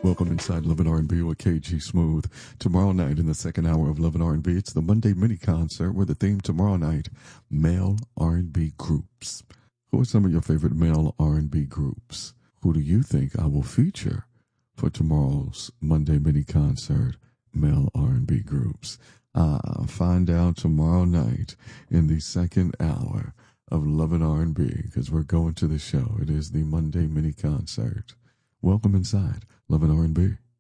Welcome inside Love and R&B with KG Smooth. Tomorrow night in the second hour of Love and R&B, it's the Monday mini concert with the theme tomorrow night, male R&B groups. Who are some of your favorite male R&B groups? Who do you think I will feature for tomorrow's Monday mini concert, male R&B groups? Find out tomorrow night in the second hour of Love and R&B because we're going to the show. It is the Monday mini concert. Welcome inside Love and R&B.